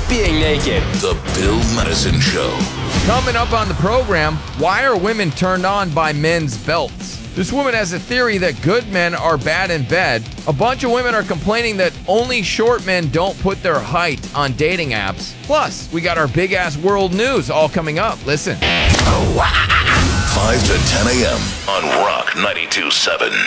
being naked. The Bill Madison Show. Coming up on the program, why are women turned on by men's belts? This woman has a theory that good men are bad in bed. A bunch of women are complaining that only short men don't put their height on dating apps. Plus, we got our big-ass world news all coming up. Listen. 5 to 10 a.m. on Rock 92.7.